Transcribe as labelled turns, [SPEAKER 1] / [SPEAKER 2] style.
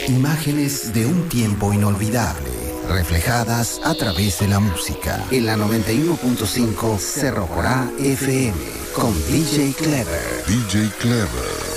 [SPEAKER 1] Imágenes de un tiempo inolvidable, reflejadas a través de la música. En la 91.5 Cerro Corá FM, con DJ Clever.
[SPEAKER 2] DJ Clever.